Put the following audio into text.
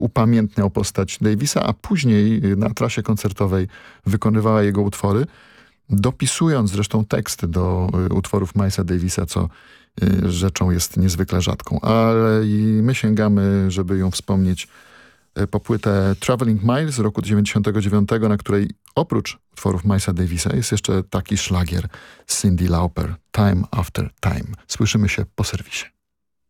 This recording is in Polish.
upamiętniał postać Davisa, a później na trasie koncertowej wykonywała jego utwory, dopisując zresztą teksty do utworów Milesa Davisa, co rzeczą jest niezwykle rzadką. Ale i my sięgamy, żeby ją wspomnieć, po płytę Traveling Miles z roku 99, na której oprócz utworów Milesa Davisa jest jeszcze taki szlagier Cyndi Lauper, Time After Time. Słyszymy się po serwisie.